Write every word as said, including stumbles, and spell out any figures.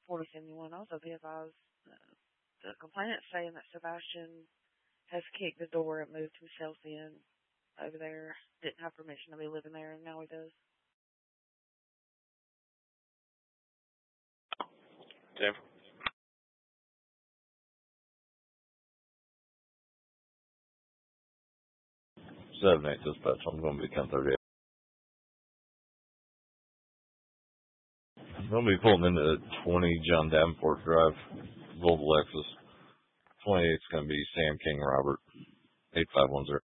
forty seventy-one. Also, be advised, uh, the complainant saying that Sebastian has kicked the door and moved himself in over there. Didn't have permission to be living there, and now he does. Tim? seven eight dispatch. I'm going to be ten thirty-eight. I'm going to be pulling into twenty John Davenport Drive, Volvo Lexus. twenty-eight is going to be Sam King Robert, eight five one zero.